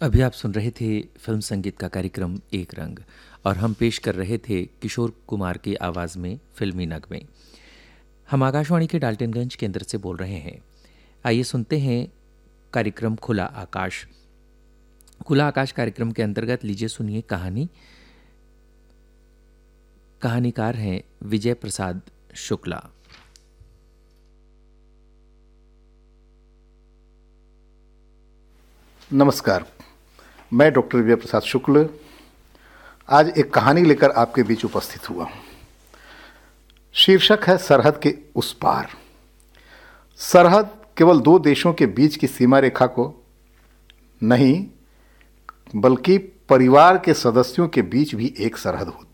अभी आप सुन रहे थे फिल्म संगीत का कार्यक्रम एक रंग और हम पेश कर रहे थे किशोर कुमार की आवाज़ में फिल्मी नगमे। हम आकाशवाणी के डाल्टनगंज केंद्र से बोल रहे हैं। आइए सुनते हैं कार्यक्रम खुला आकाश। खुला आकाश कार्यक्रम के अंतर्गत लीजिए सुनिए कहानी। कहानीकार हैं विजय प्रसाद शुक्ला। नमस्कार, मैं डॉक्टर विजय प्रसाद शुक्ल आज एक कहानी लेकर आपके बीच उपस्थित हुआ हूँ। शीर्षक है सरहद के उस पार। सरहद केवल दो देशों के बीच की सीमा रेखा को नहीं, बल्कि परिवार के सदस्यों के बीच भी एक सरहद होती है।